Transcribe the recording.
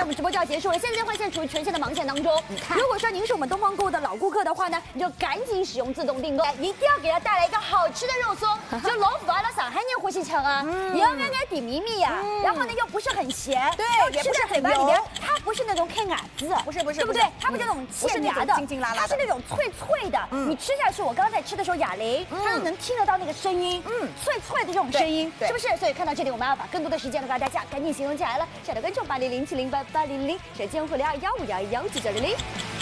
我们直播就要结束了，现在换线处于全线的忙线当中。如果说您是我们东方购物的老顾客的话呢，你就赶紧使用自动订购，一定要给它带来一个好吃的肉松，就老符合了上海人欢喜吃啊，也要爱点咪咪呀，然后呢又不是很咸， 对， 也不是嘴巴里面，它不是那种开牙子， 不是， 对不对？它不是那种欠牙的，它是那种脆脆的，你吃下去，我刚刚在吃的时候，哑铃它都能听得到那个声音，脆脆的这种声音，是不是？所以看到这里，我们要把更多的时间都给大家赶紧行动起来了，下头观众8007088000，手机用户0215111990。